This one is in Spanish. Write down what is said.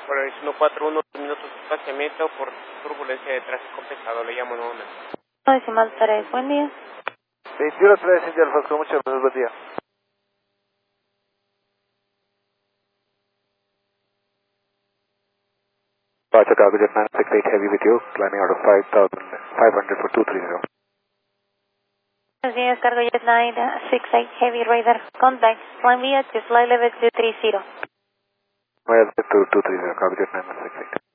por el 141, 2 minutos de espaciamiento por turbulencia de tráfico pesado. Le llamo nuevamente. Decimal 3, buen día. 21-3, India Alfa, con mucho gusto, buen día. Departure cargo jet 968 heavy with you, climbing out of 5,500 for 230. Buenos días, cargo Jet 968 Heavy Radar. Contact, climb via to flight level 230. Well, to 230, cargo jet 968.